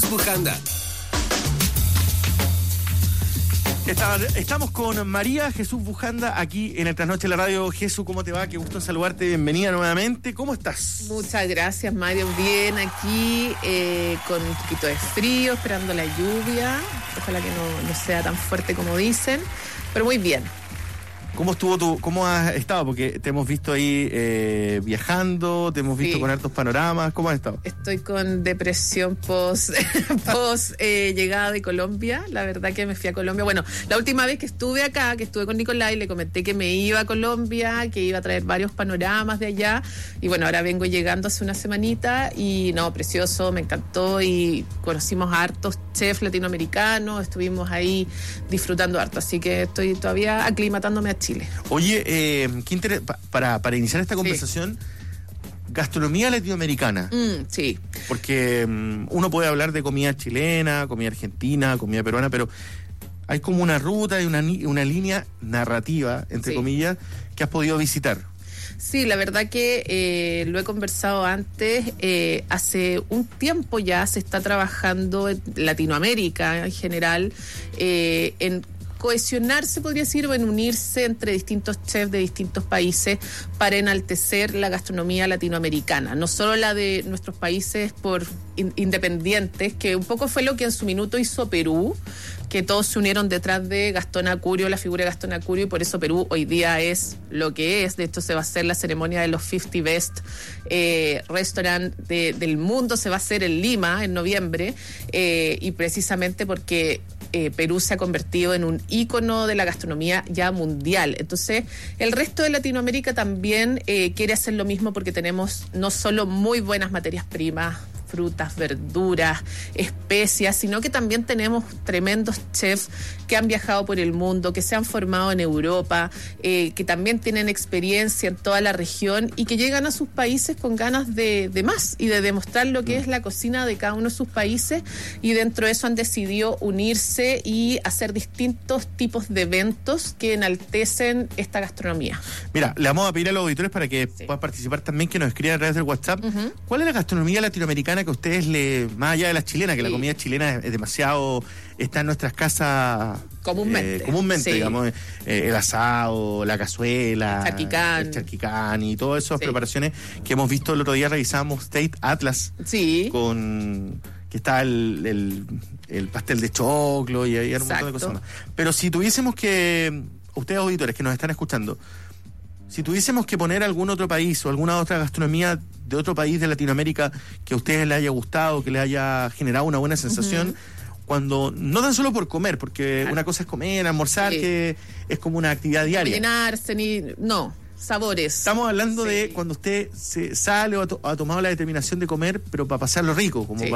Jesús Bujanda. Estamos con María Jesús Bujanda aquí en el Trasnoche de la Radio. Jesús, ¿cómo te va? Qué gusto en saludarte. Bienvenida nuevamente. ¿Cómo estás? Muchas gracias, Mario. Bien aquí, con un poquito de frío, esperando la lluvia. Ojalá que no sea tan fuerte como dicen, pero muy bien. ¿Cómo has estado? Porque te hemos visto ahí viajando, te hemos visto con hartos panoramas. ¿Cómo has estado? Estoy con depresión post llegada de Colombia. La verdad que me fui a Colombia. Bueno, la última vez que estuve acá, que estuve con Nicolai, le comenté que me iba a Colombia, que iba a traer varios panoramas de allá. Y bueno, ahora vengo llegando hace una semanita y no, precioso, me encantó y conocimos a hartos chefs latinoamericanos, estuvimos ahí disfrutando harto. Así que estoy todavía aclimatándome a Chile. Oye, qué interés, para iniciar esta conversación, gastronomía latinoamericana. Sí. Porque uno puede hablar de comida chilena, comida argentina, comida peruana, pero hay como una ruta y una línea narrativa, entre comillas, que has podido visitar. Sí, la verdad que lo he conversado antes. Hace un tiempo ya se está trabajando en Latinoamérica en general en cohesionarse, podría decir, o en unirse entre distintos chefs de distintos países para enaltecer la gastronomía latinoamericana, no solo la de nuestros países independientes, que un poco fue lo que en su minuto hizo Perú, que todos se unieron detrás de Gastón Acurio, la figura de Gastón Acurio, y por eso Perú hoy día es lo que es. De hecho, se va a hacer la ceremonia de los 50 Best Restaurant del mundo, se va a hacer en Lima en noviembre, y precisamente porque Perú se ha convertido en un ícono de la gastronomía ya mundial. Entonces, el resto de Latinoamérica también quiere hacer lo mismo, porque tenemos no solo muy buenas materias primas, frutas, verduras, especias, sino que también tenemos tremendos chefs que han viajado por el mundo, que se han formado en Europa, que también tienen experiencia en toda la región y que llegan a sus países con ganas de más y de demostrar lo que es la cocina de cada uno de sus países, y dentro de eso han decidido unirse y hacer distintos tipos de eventos que enaltecen esta gastronomía. Mira, le vamos a pedir a los auditores para que puedan participar también, que nos escriban a través del WhatsApp. ¿Cuál es la gastronomía latinoamericana que a ustedes más allá de la chilena, que la comida chilena es demasiado, está en nuestras casas comúnmente, digamos, el asado, la cazuela, el charquicán y todas esas preparaciones que hemos visto el otro día? Revisamos State Atlas, con que está el pastel de choclo y hay un montón de cosas más. Pero si tuviésemos que, ustedes auditores que nos están escuchando, si tuviésemos que poner algún otro país o alguna otra gastronomía de otro país de Latinoamérica que a ustedes les haya gustado, que les haya generado una buena sensación, cuando, no tan solo por comer, porque una cosa es comer, almorzar, que es como una actividad diaria. Llenarse, sabores. Estamos hablando de cuando usted se sale o ha tomado la determinación de comer, pero para pasarlo rico, como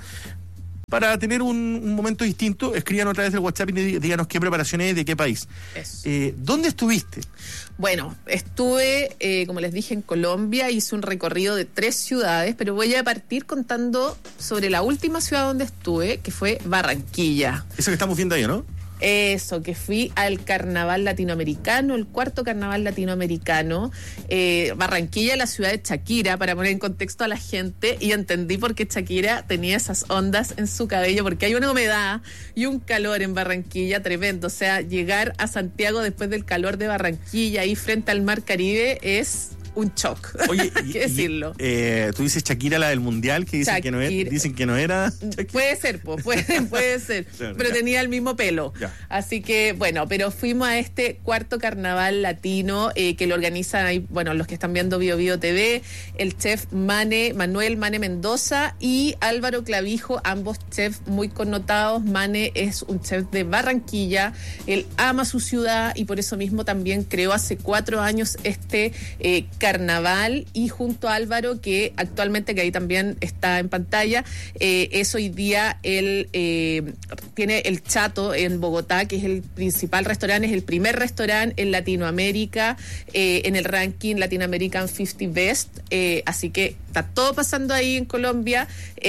para tener un momento distinto. Escriban otra vez el WhatsApp y díganos qué preparaciones de qué país. ¿Dónde estuviste? Bueno, estuve, como les dije, en Colombia. Hice un recorrido de 3 ciudades, pero voy a partir contando sobre la última ciudad donde estuve, que fue Barranquilla. Eso que estamos viendo ahí, ¿no? Eso, que fui al carnaval latinoamericano, el 4º carnaval latinoamericano. Barranquilla, la ciudad de Shakira, para poner en contexto a la gente, y entendí por qué Shakira tenía esas ondas en su cabello, porque hay una humedad y un calor en Barranquilla tremendo. O sea, llegar a Santiago después del calor de Barranquilla, ahí frente al mar Caribe, es un shock. Oye, hay que decirlo. Tú dices Shakira, la del mundial, que dicen que no era Shakira. Puede ser, puede ser. Pero tenía el mismo pelo. Así que, bueno, pero fuimos a este 4º carnaval latino que lo organizan ahí, bueno, los que están viendo Bio Bio TV, el chef Manuel Mane Mendoza y Álvaro Clavijo, ambos chefs muy connotados. Mane es un chef de Barranquilla, él ama su ciudad y por eso mismo también creó hace 4 años este carnaval, y junto a Álvaro, que actualmente, que ahí también está en pantalla, es hoy día él tiene el Chato en Bogotá, que es el principal restaurante, es el primer restaurante en Latinoamérica en el ranking Latin American 50 Best, así que está todo pasando ahí en Colombia.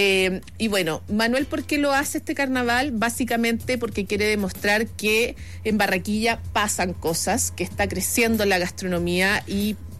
Y bueno, Manuel, ¿por qué lo hace este carnaval? Básicamente porque quiere demostrar que en Barranquilla pasan cosas, que está creciendo la gastronomía y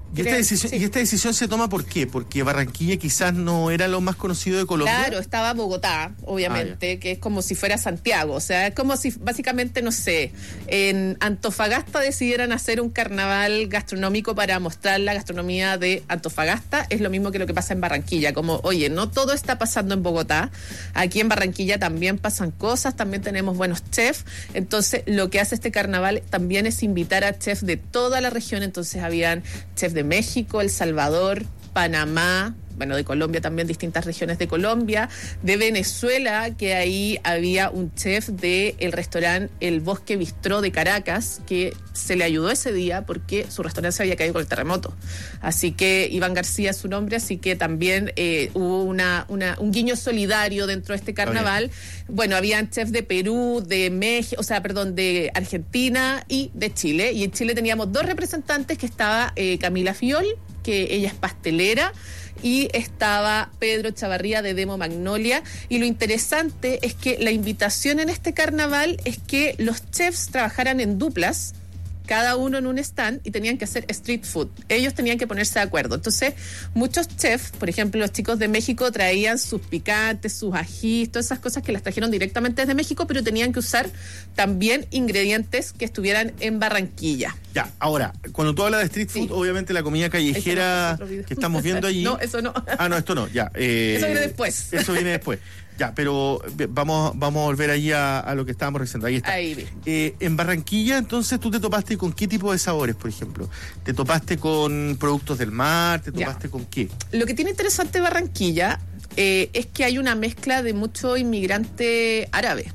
¿Y esta decisión se toma por qué? Porque Barranquilla quizás no era lo más conocido de Colombia. Claro, estaba Bogotá, obviamente, que es como si fuera Santiago. O sea, es como si básicamente, no sé, en Antofagasta decidieran hacer un carnaval gastronómico para mostrar la gastronomía de Antofagasta. Es lo mismo que lo que pasa en Barranquilla. Como, oye, no todo está pasando en Bogotá. Aquí en Barranquilla también pasan cosas, también tenemos buenos chefs. Entonces, lo que hace este carnaval también es invitar a chefs de toda la región. Entonces, habían chefs de México, El Salvador, Panamá, bueno, de Colombia también, distintas regiones de Colombia, de Venezuela, que ahí había un chef del restaurante El Bosque Bistró de Caracas, que se le ayudó ese día porque su restaurante se había caído con el terremoto. Así que Iván García es su nombre, así que también hubo un guiño solidario dentro de este carnaval. Bueno, habían chefs de Perú, de México, de Argentina y de Chile. Y en Chile teníamos 2 representantes, que estaba Camila Fiol, que ella es pastelera, y estaba Pedro Chavarría de Demo Magnolia. Y lo interesante es que la invitación en este carnaval es que los chefs trabajaran en duplas, cada uno en un stand, y tenían que hacer street food. Ellos tenían que ponerse de acuerdo. Entonces, muchos chefs, por ejemplo, los chicos de México traían sus picantes, sus ajís, todas esas cosas que las trajeron directamente desde México, pero tenían que usar también ingredientes que estuvieran en Barranquilla. Ya, ahora, cuando tú hablas de street food, obviamente la comida callejera que estamos viendo allí... No, eso no. No, esto no, ya. Eso viene después. Eso viene después. Ya, pero vamos a volver allí a lo que estábamos diciendo. Ahí está. Ahí vi. En Barranquilla, entonces, ¿tú te topaste con qué tipo de sabores, por ejemplo? ¿Te topaste con productos del mar? ¿Te topaste con qué? Lo que tiene interesante Barranquilla es que hay una mezcla de mucho inmigrante árabe.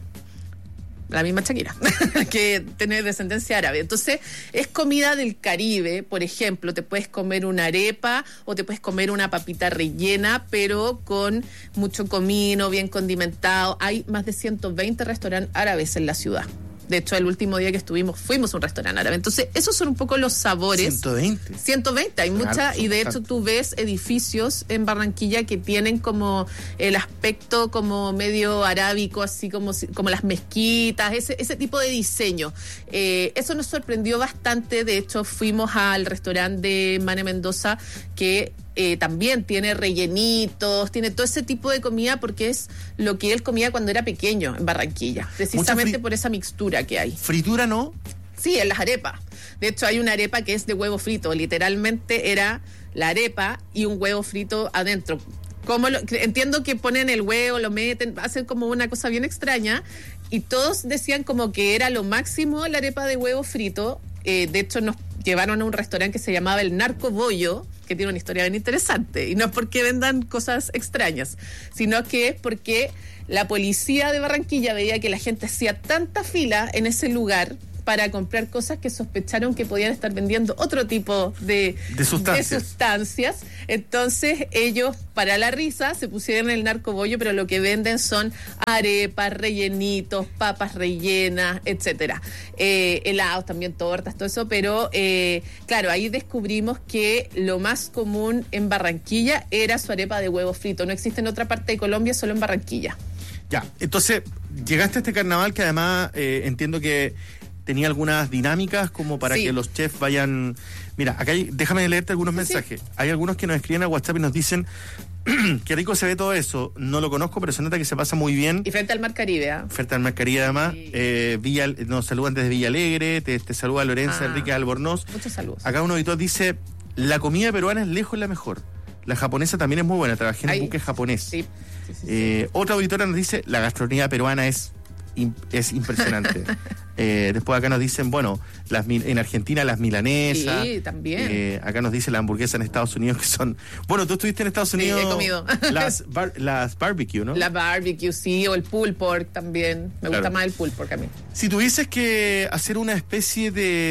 La misma Shakira, que tiene descendencia árabe. Entonces, es comida del Caribe. Por ejemplo, te puedes comer una arepa o te puedes comer una papita rellena, pero con mucho comino, bien condimentado. Hay más de 120 restaurantes árabes en la ciudad. De hecho, el último día que estuvimos, fuimos a un restaurante árabe. Entonces, esos son un poco los sabores. 120, hay muchas, y de hecho tú ves edificios en Barranquilla que tienen como el aspecto como medio arábico, así como las mezquitas, ese tipo de diseño. Eso nos sorprendió bastante. De hecho, fuimos al restaurante de Mane Mendoza, que también tiene rellenitos, tiene todo ese tipo de comida, porque es lo que él comía cuando era pequeño en Barranquilla, precisamente por esa mixtura que hay. ¿Fritura no? Sí, en las arepas. De hecho, hay una arepa que es de huevo frito. Literalmente era la arepa y un huevo frito adentro. Entiendo que ponen el huevo, lo meten, hacen como una cosa bien extraña, y todos decían como que era lo máximo la arepa de huevo frito. De hecho, nos llevaron a un restaurante que se llamaba El Narco Bollo, que tiene una historia bien interesante, y no es porque vendan cosas extrañas, sino que es porque la policía de Barranquilla veía que la gente hacía tanta fila en ese lugar para comprar cosas que sospecharon que podían estar vendiendo otro tipo de sustancias. Entonces ellos, para la risa, se pusieron el narcobollo, pero lo que venden son arepas, rellenitos, papas rellenas, etcétera. Helados también, tortas, todo eso, pero claro, ahí descubrimos que lo más común en Barranquilla era su arepa de huevo frito. No existe en otra parte de Colombia, solo en Barranquilla. Ya, entonces llegaste a este carnaval que además entiendo que tenía algunas dinámicas como para que los chefs vayan... Mira, acá déjame leerte algunos mensajes. Hay algunos que nos escriben a WhatsApp y nos dicen qué rico se ve todo eso. No lo conozco, pero se nota que se pasa muy bien. Y frente al Mar Caribe, ¿eh? Frente al Mar Caribe, además. Sí. Nos saludan desde Villa Alegre, te saluda Lorenza Enrique Albornoz. Muchos saludos. Acá un auditor dice, la comida peruana es lejos la mejor. La japonesa también es muy buena. Trabajé en un buque japonés. Sí. Otra auditora nos dice, la gastronomía peruana es impresionante. Después acá nos dicen, bueno, en Argentina las milanesas. Sí, también. Acá nos dice la hamburguesa en Estados Unidos, que son... Bueno, tú estuviste en Estados Unidos. Sí, he comido. Las barbecue, ¿no? La barbecue, sí, o el pulled pork también. Me gusta más el pulled pork a mí. Si tuvieses que hacer una especie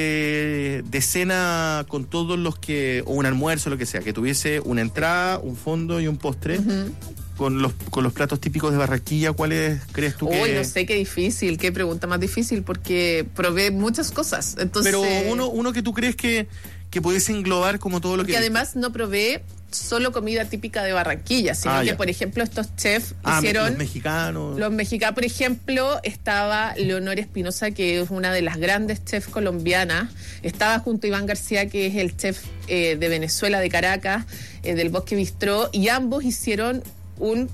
de cena con todos los que... o un almuerzo, lo que sea, que tuviese una entrada, un fondo y un postre... Con los platos típicos de Barranquilla, ¿cuáles crees tú que...? Uy, no sé, qué difícil, qué pregunta más difícil, porque probé muchas cosas, entonces... Pero uno que tú crees que pudiese englobar como todo lo que... Porque además no probé solo comida típica de Barranquilla, sino que, por ejemplo, estos chefs hicieron... Los mexicanos. Los mexicanos, por ejemplo, estaba Leonor Espinosa, que es una de las grandes chefs colombianas. Estaba junto a Iván García, que es el chef de Venezuela, de Caracas, del Bosque Bistró, y ambos hicieron un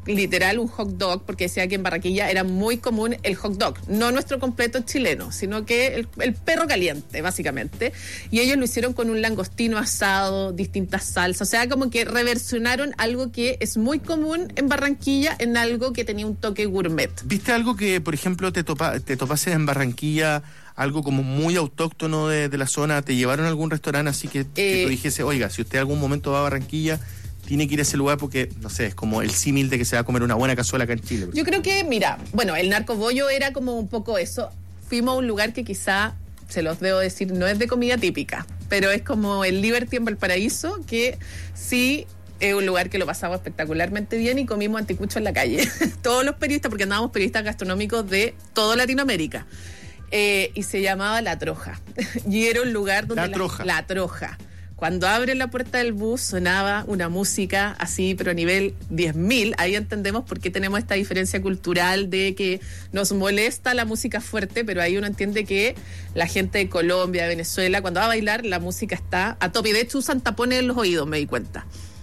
hot dog, porque decía que en Barranquilla era muy común el hot dog, no nuestro completo chileno, sino que el perro caliente, básicamente, y ellos lo hicieron con un langostino asado, distintas salsas, o sea, como que reversionaron algo que es muy común en Barranquilla en algo que tenía un toque gourmet. ¿Viste algo que, por ejemplo, te topases en Barranquilla, algo como muy autóctono de la zona? ¿Te llevaron a algún restaurante así que tú dijese, oiga, si usted algún momento va a Barranquilla, tiene que ir a ese lugar porque, no sé, es como el símil de que se va a comer una buena cazuela acá en Chile? Yo creo que, mira, bueno, el narcobollo era como un poco eso. Fuimos a un lugar que quizá, se los debo decir, no es de comida típica, pero es como el Liberty en Valparaíso, que sí es un lugar que lo pasamos espectacularmente bien y comimos anticucho en la calle. Todos los periodistas, porque andábamos periodistas gastronómicos de toda Latinoamérica. Y se llamaba La Troja. Y era un lugar donde... La Troja. Cuando abren la puerta del bus sonaba una música así, pero a nivel 10.000. Ahí entendemos por qué tenemos esta diferencia cultural de que nos molesta la música fuerte, pero ahí uno entiende que la gente de Colombia, de Venezuela, cuando va a bailar, la música está a tope. De hecho, usan tapones en los oídos, me di cuenta.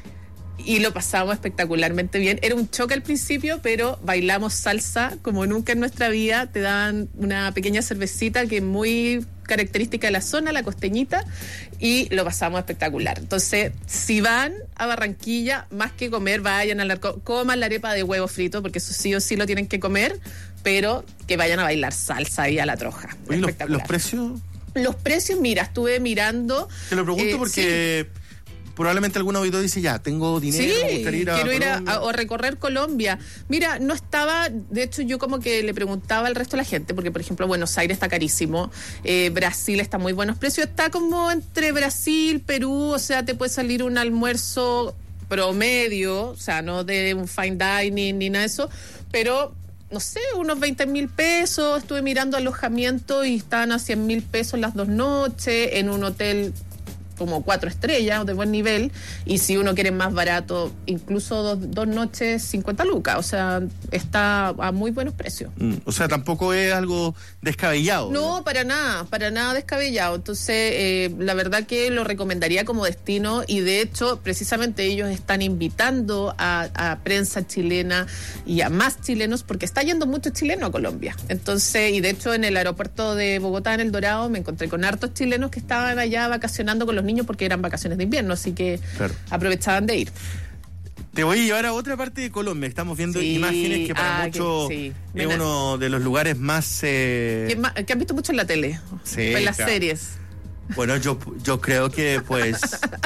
Y lo pasamos espectacularmente bien. Era un choque al principio, pero bailamos salsa como nunca en nuestra vida. Te daban una pequeña cervecita que es muy característica de la zona, la costeñita, y lo pasamos espectacular. Entonces, si van a Barranquilla, más que comer, vayan coman la arepa de huevo frito, porque eso sí o sí lo tienen que comer, pero que vayan a bailar salsa ahí a La Troja. Oye, ¿los precios? Los precios, mira, estuve mirando... Te lo pregunto porque... Sí. Probablemente algún auditor dice, ya, tengo dinero, me gustaría ir a quiero Colombia. ir o recorrer Colombia. Mira, no estaba, de hecho yo como que le preguntaba al resto de la gente, porque por ejemplo Buenos Aires está carísimo, Brasil está a muy buenos precios, está como entre Brasil, Perú, o sea, te puede salir un almuerzo promedio, o sea, no de un fine dining ni nada de eso, pero... no sé, unos 20.000 pesos, estuve mirando alojamiento y estaban a 100.000 pesos las 2 noches, en un hotel como 4 estrellas de buen nivel, y si uno quiere más barato, incluso dos noches 50 lucas, o sea, está a muy buenos precios. O sea, tampoco es algo descabellado. No, para nada descabellado. Entonces, la verdad que lo recomendaría como destino, y de hecho, precisamente ellos están invitando a prensa chilena y a más chilenos, porque está yendo mucho chileno a Colombia. Entonces, y de hecho en el aeropuerto de Bogotá, en El Dorado, me encontré con hartos chilenos que estaban allá vacacionando con los niños porque eran vacaciones de invierno, así que aprovechaban de ir. Te voy a llevar a otra parte de Colombia. Estamos viendo imágenes que para muchos es uno de los lugares más... que han visto mucho en la tele, en las series. Bueno, yo creo que pues...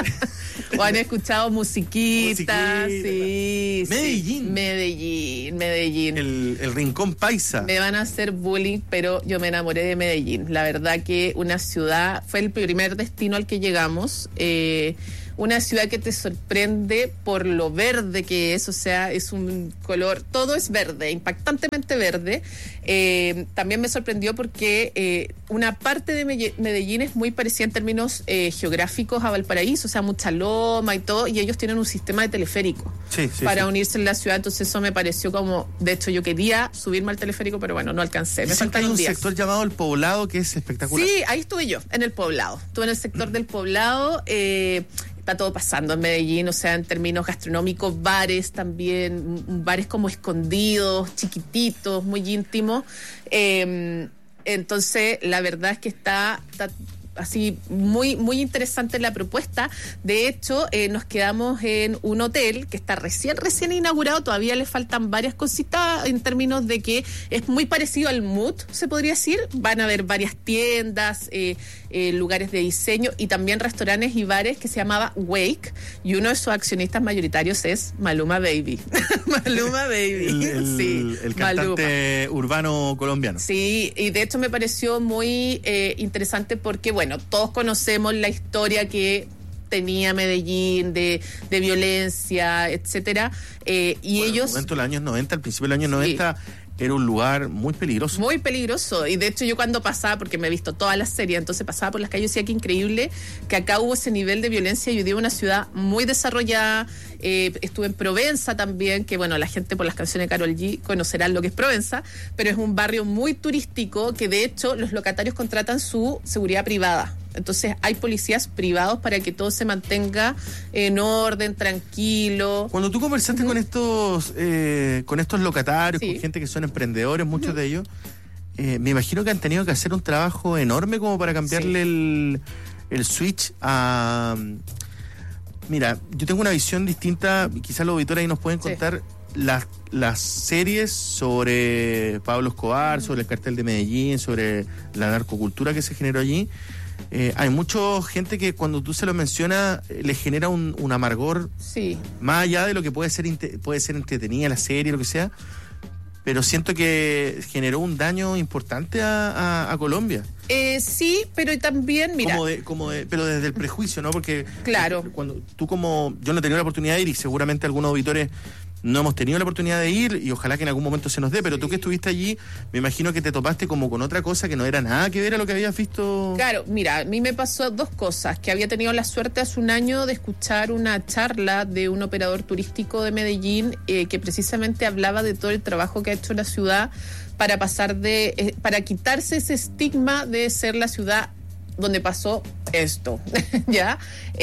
o han escuchado musiquita. Sí, Medellín. El rincón paisa. Me van a hacer bullying, pero yo me enamoré de Medellín. La verdad que una ciudad, fue el primer destino al que llegamos, una ciudad que te sorprende por lo verde que es, o sea, es un color, todo es verde, impactantemente verde. También me sorprendió porque una parte de Medellín es muy parecida en términos geográficos a Valparaíso, o sea, mucha loma y todo, y ellos tienen un sistema de teleférico para unirse en la ciudad, entonces eso me pareció como, de hecho yo quería subirme al teleférico, pero bueno, no alcancé. Me faltaron días. Hay un sector llamado El Poblado que es espectacular. Sí, ahí estuve yo, en El Poblado. Estuve en el sector del Poblado, está todo pasando en Medellín, o sea, en términos gastronómicos, bares también, bares como escondidos, chiquititos, muy íntimos. Entonces, la verdad es que está así muy interesante la propuesta. De hecho, nos quedamos en un hotel que está recién inaugurado, todavía le faltan varias cositas en términos de que es muy parecido al Mood, se podría decir. Van a haber varias tiendas, lugares de diseño y también restaurantes y bares, que se llamaba Wake, y uno de sus accionistas mayoritarios es Maluma Baby. Maluma Baby. El cantante urbano colombiano. Sí, y de hecho me pareció muy interesante porque, bueno, todos conocemos la historia que tenía Medellín, de violencia, etcétera. Y bueno, ellos... En el momento de los años 90, al principio de los años 90... Era un lugar muy peligroso. Muy peligroso. Y de hecho yo cuando pasaba, porque me he visto todas las series, entonces pasaba por las calles y decía que increíble que acá hubo ese nivel de violencia. Yo vivo en una ciudad muy desarrollada. Estuve en Provenza también, que bueno, la gente por las canciones de Karol G conocerán lo que es Provenza, pero es un barrio muy turístico que de hecho los locatarios contratan su seguridad privada. Entonces hay policías privados para que todo se mantenga en orden, tranquilo. Cuando tú conversaste con estos locatarios, con gente que son emprendedores, muchos de ellos, me imagino que han tenido que hacer un trabajo enorme como para cambiarle el switch a... Mira, yo tengo una visión distinta, quizás los auditores ahí nos pueden contar las series sobre Pablo Escobar, sobre el cartel de Medellín, sobre la narcocultura que se generó allí. Hay mucha gente que cuando tú se lo mencionas le genera un amargor, más allá de lo que puede ser entretenida la serie, lo que sea, pero siento que generó un daño importante a Colombia. Sí, pero también, mira... pero desde el prejuicio, ¿no? Porque claro, cuando tú yo no he tenido la oportunidad de ir y seguramente algunos auditores no hemos tenido la oportunidad de ir y ojalá que en algún momento se nos dé, pero tú que estuviste allí, me imagino que te topaste como con otra cosa que no era nada que ver a lo que habías visto. Claro, mira, a mí me pasó dos cosas, que había tenido la suerte hace un año de escuchar una charla de un operador turístico de Medellín que precisamente hablaba de todo el trabajo que ha hecho la ciudad para para quitarse ese estigma de ser la ciudad donde pasó esto, ¿ya?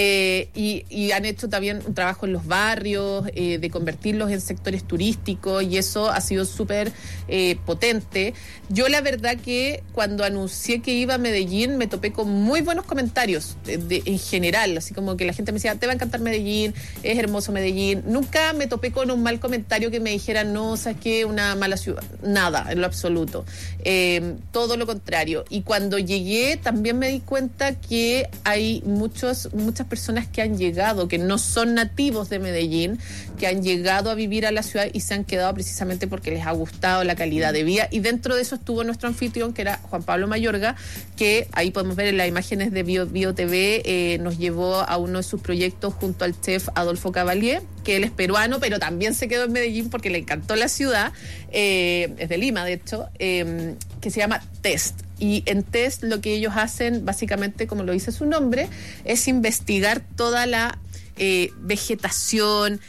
Y han hecho también un trabajo en los barrios, de convertirlos en sectores turísticos, y eso ha sido súper potente. Yo la verdad que cuando anuncié que iba a Medellín me topé con muy buenos comentarios en general, así como que la gente me decía, te va a encantar Medellín, es hermoso Medellín. Nunca me topé con un mal comentario que me dijera, no, ¿sabes qué? Una mala ciudad. Nada, en lo absoluto. Todo lo contrario. Y cuando llegué también me di cuenta que hay muchas personas que han llegado, que no son nativos de Medellín, que han llegado a vivir a la ciudad y se han quedado precisamente porque les ha gustado la calidad de vida. Y dentro de eso estuvo nuestro anfitrión, que era Juan Pablo Mayorga, que ahí podemos ver en las imágenes de Bio TV, nos llevó a uno de sus proyectos junto al chef Adolfo Cavalier, que él es peruano, pero también se quedó en Medellín porque le encantó la ciudad, es de Lima, de hecho, que se llama Test. Y en Test lo que ellos hacen, básicamente, como lo dice su nombre, es investigar toda la vegetación,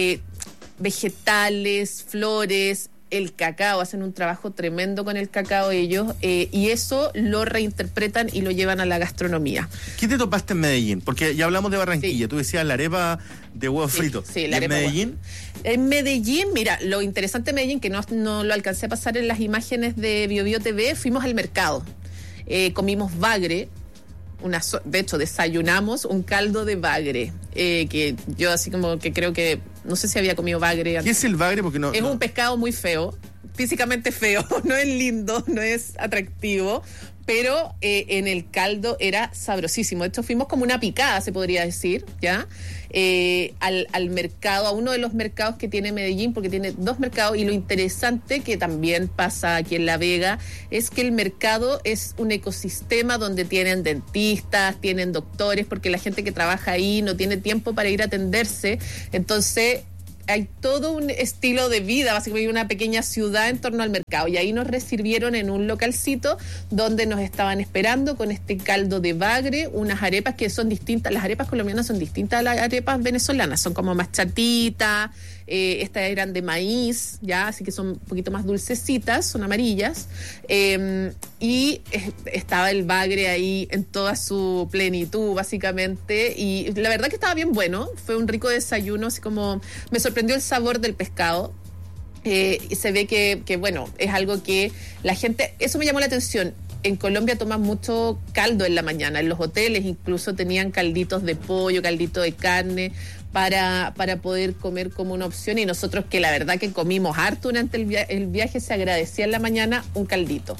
vegetales, flores, el cacao. Hacen un trabajo tremendo con el cacao ellos, y eso lo reinterpretan y lo llevan a la gastronomía. ¿Qué te topaste en Medellín? Porque ya hablamos de Barranquilla, tú decías la arepa de huevo frito. Sí, la arepa. ¿En Medellín? En Medellín, mira, lo interesante de Medellín, que no lo alcancé a pasar en las imágenes de Bio TV, fuimos al mercado. Comimos bagre, de hecho desayunamos un caldo de bagre, que yo así como que creo que, no sé si había comido bagre antes. ¿Qué es el bagre? Porque es un pescado muy feo, físicamente feo, no es lindo, no es atractivo, pero en el caldo era sabrosísimo. De hecho fuimos como una picada, se podría decir, ¿ya? Al mercado, a uno de los mercados que tiene Medellín, porque tiene dos mercados, y lo interesante que también pasa aquí en La Vega es que el mercado es un ecosistema donde tienen dentistas, tienen doctores, porque la gente que trabaja ahí no tiene tiempo para ir a atenderse, entonces hay todo un estilo de vida, básicamente una pequeña ciudad en torno al mercado, y ahí nos recibieron en un localcito donde nos estaban esperando con este caldo de bagre, unas arepas que son distintas. Las arepas colombianas son distintas a las arepas venezolanas, son como más chatitas, estas eran de maíz, ya, así que son un poquito más dulcecitas, son amarillas, y estaba el bagre ahí en toda su plenitud, básicamente, y la verdad que estaba bien bueno, fue un rico desayuno, así como me sorprendió el sabor del pescado. Y se ve que bueno, es algo que la gente, eso me llamó la atención. En Colombia toman mucho caldo en la mañana, en los hoteles incluso tenían calditos de pollo, caldito de carne, para poder comer como una opción, y nosotros, que la verdad que comimos harto durante el viaje, se agradecía en la mañana un caldito.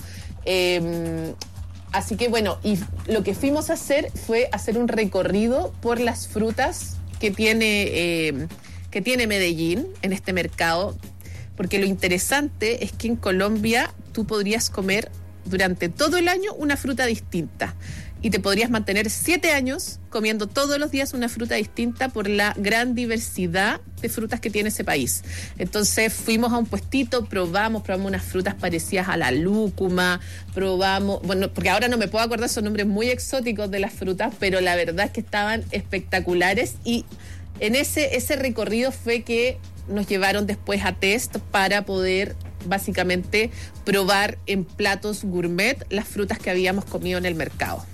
Así que bueno, y lo que fuimos a hacer fue hacer un recorrido por las frutas que tiene Medellín en este mercado, porque lo interesante es que en Colombia tú podrías comer durante todo el año una fruta distinta. y te podrías mantener 7 años comiendo todos los días una fruta distinta por la gran diversidad de frutas que tiene ese país. Entonces fuimos a un puestito, probamos unas frutas parecidas a la lúcuma, probamos, bueno, porque ahora no me puedo acordar, son nombres muy exóticos de las frutas, pero la verdad es que estaban espectaculares, y en ese recorrido fue que nos llevaron después a test para poder básicamente probar en platos gourmet las frutas que habíamos comido en el mercado.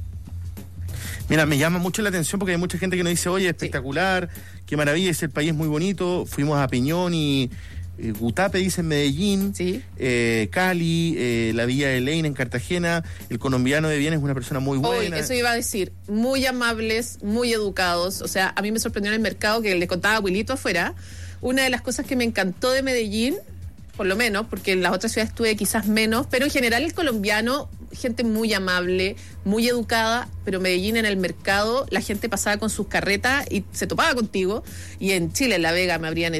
Mira, me llama mucho la atención porque hay mucha gente que nos dice, oye, espectacular, qué maravilla, el país es muy bonito. Fuimos a Peñón y Gutape, dice en Medellín, Cali, la Villa de Leyne en Cartagena. El colombiano de bien es una persona muy buena. Eso iba a decir, muy amables, muy educados. O sea, a mí me sorprendió en el mercado, que le contaba a Abuelito afuera, una de las cosas que me encantó de Medellín, por lo menos, porque en las otras ciudades estuve quizás menos, pero en general el colombiano, gente muy amable, muy educada, pero Medellín en el mercado, la gente pasaba con sus carretas y se topaba contigo, y en Chile, en La Vega, me habrían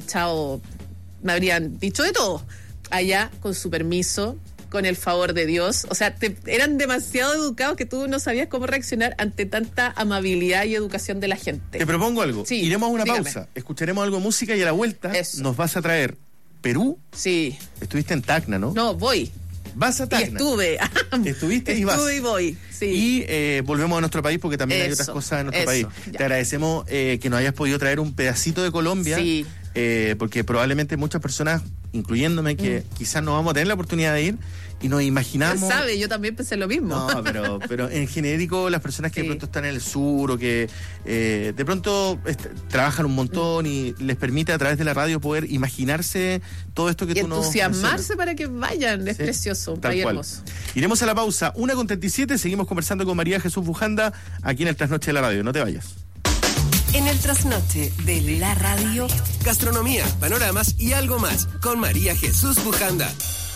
dicho de todo. Allá, con su permiso, con el favor de Dios, o sea, eran demasiado educados que tú no sabías cómo reaccionar ante tanta amabilidad y educación de la gente. Te propongo algo, iremos a una pausa, escucharemos algo de música y a la vuelta nos vas a traer Perú. Sí. Estuviste en Tacna, ¿no? No, voy. Vas a Tacna. Y estuve. Estuviste y vas. Estuve y voy, sí. Y volvemos a nuestro país porque también hay otras cosas en nuestro país. Ya. Te agradecemos que nos hayas podido traer un pedacito de Colombia. Sí. Porque probablemente muchas personas, incluyéndome, que quizás no vamos a tener la oportunidad de ir y nos imaginamos... ¿Quién sabe? Yo también pensé lo mismo. No, pero en genérico las personas que de pronto están en el sur o que de pronto trabajan un montón y les permite a través de la radio poder imaginarse todo esto que tú nos... entusiasmarse para que vayan, es precioso, un país hermoso. Iremos a la pausa, 1:37, seguimos conversando con María Jesús Bujanda aquí en el Trasnoche de la Radio, no te vayas. En el Trasnoche de la Radio, gastronomía, panoramas y algo más con María Jesús Bujanda.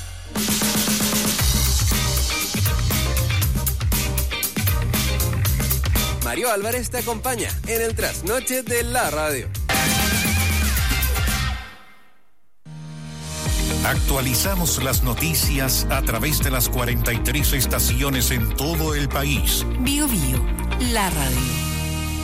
Mario Álvarez te acompaña en el Trasnoche de la Radio. Actualizamos las noticias a través de las 43 estaciones en todo el país. Bio Bio, la radio.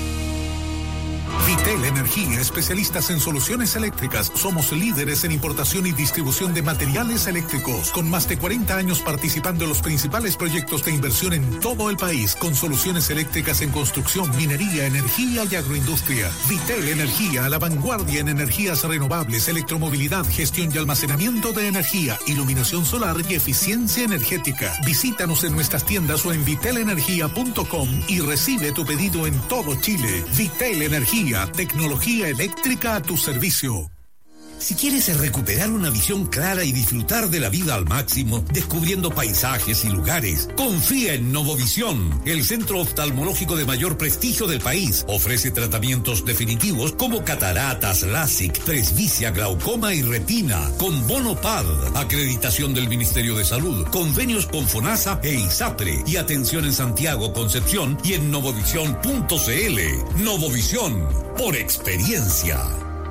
Vitel Energía, especialistas en soluciones eléctricas. Somos líderes en importación y distribución de materiales eléctricos, con más de 40 años participando en los principales proyectos de inversión en todo el país, con soluciones eléctricas en construcción, minería, energía y agroindustria. Vitel Energía, a la vanguardia en energías renovables, electromovilidad, gestión y almacenamiento de energía, iluminación solar y eficiencia energética. Visítanos en nuestras tiendas o en vitelenergia.com y recibe tu pedido en todo Chile. Vitel Energía, tecnología eléctrica a tu servicio. Si quieres recuperar una visión clara y disfrutar de la vida al máximo, descubriendo paisajes y lugares, confía en Novovisión, el centro oftalmológico de mayor prestigio del país. Ofrece tratamientos definitivos como cataratas, LASIK, presbicia, glaucoma y retina, con bono PAD, acreditación del Ministerio de Salud, convenios con FONASA e ISAPRE, y atención en Santiago, Concepción y en novovisión.cl. Novovisión, por experiencia.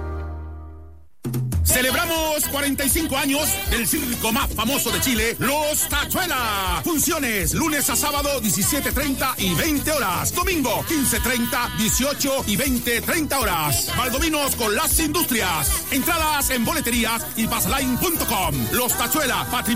Celebramos 45 años del circo más famoso de Chile, Los Tachuela. Funciones lunes a sábado 17:30 y 20 horas. Domingo 15:30, 18 y 20:30 horas. Valdominos con las industrias. Entradas en boleterías y passline.com. Los Tachuela, patrimonio